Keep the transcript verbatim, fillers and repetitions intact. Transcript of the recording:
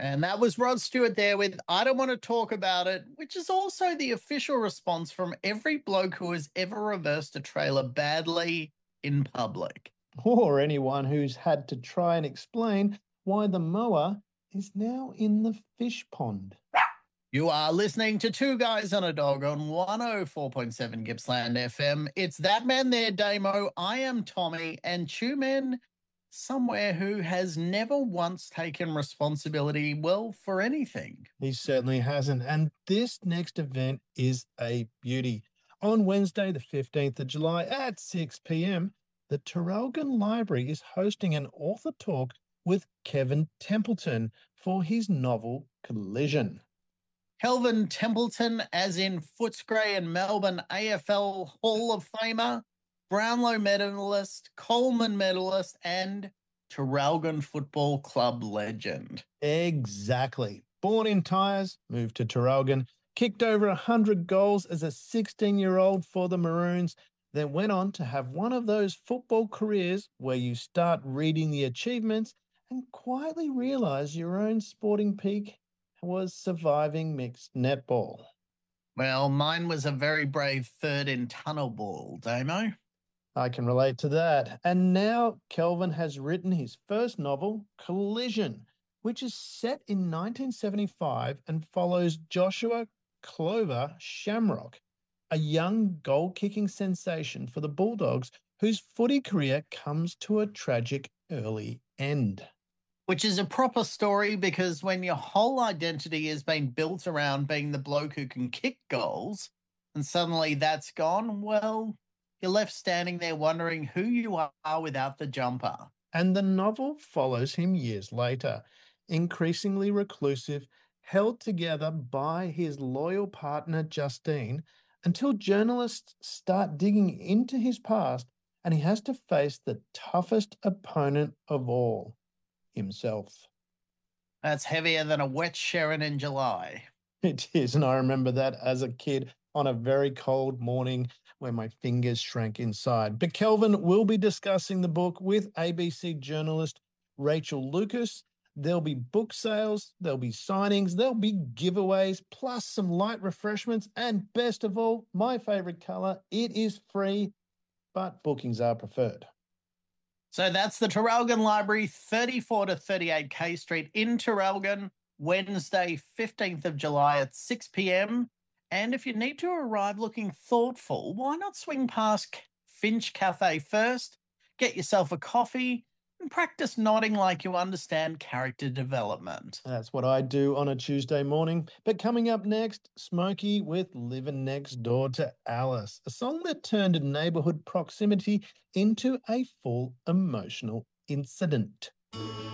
And that was Rod Stewart there with I Don't Want to Talk About It, which is also the official response from every bloke who has ever reversed a trailer badly in public. Or anyone who's had to try and explain why the mower is now in the fish pond. You are listening to Two Guys on a Dog on one oh four point seven Gippsland F M. It's that man there, Damo. I am Tommy, and two men somewhere who has never once taken responsibility, well, for anything. He certainly hasn't. And this next event is a beauty. On Wednesday, the fifteenth of July at six p.m, the Traralgon Library is hosting an author talk with Kevin Templeton for his novel Collision. Kelvin Templeton, as in Footscray and Melbourne A F L Hall of Famer, Brownlow medalist, Coleman medalist, and Traralgon Football Club legend. Exactly. Born in Tyres, moved to Traralgon, kicked over one hundred goals as a sixteen-year-old for the Maroons, then went on to have one of those football careers where you start reading the achievements and quietly realise your own sporting peak was surviving mixed netball. Well, mine was a very brave third in tunnel ball, Damo. I can relate to that. And now Kelvin has written his first novel, Collision, which is set in nineteen seventy-five and follows Joshua Clover Shamrock, a young goal-kicking sensation for the Bulldogs whose footy career comes to a tragic early end. Which is a proper story because when your whole identity has been built around being the bloke who can kick goals and suddenly that's gone, well, you're left standing there wondering who you are without the jumper. And the novel follows him years later, increasingly reclusive, held together by his loyal partner Justine, until journalists start digging into his past and he has to face the toughest opponent of all, himself. That's heavier than a wet Sharon in July. It is, and I remember that as a kid on a very cold morning where my fingers shrank inside. But Kelvin will be discussing the book with A B C journalist Rachel Lucas. There'll be book sales, there'll be signings, there'll be giveaways, plus some light refreshments, and best of all, my favourite colour, it is free, but bookings are preferred. So that's the Traralgon Library, thirty-four to thirty-eight K Street in Traralgon, Wednesday, fifteenth of July at six p.m. And if you need to arrive looking thoughtful, why not swing past Finch Cafe first, get yourself a coffee, and practice nodding like you understand character development. That's what I do on a Tuesday morning. But coming up next, Smokey with Living Next Door to Alice, a song that turned neighbourhood proximity into a full emotional incident.